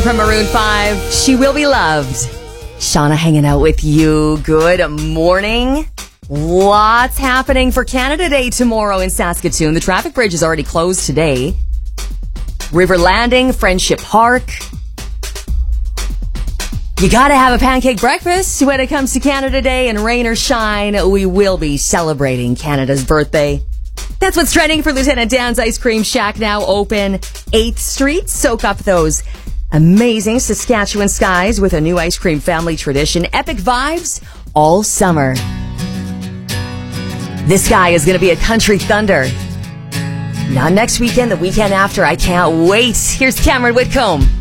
from Maroon 5. She Will Be Loved. Shauna hanging out with you. Good morning. What's happening for Canada Day tomorrow in Saskatoon? The traffic bridge is already closed today. River Landing, Friendship Park. You gotta have a pancake breakfast when it comes to Canada Day, and rain or shine, we will be celebrating Canada's birthday. That's what's trending for Lieutenant Dan's Ice Cream Shack, now open 8th Street. Soak up those amazing Saskatchewan skies with a new ice cream family tradition. Epic vibes all summer. This guy is going to be a country thunder. Not next weekend, the weekend after. I can't wait. Here's Cameron Whitcomb.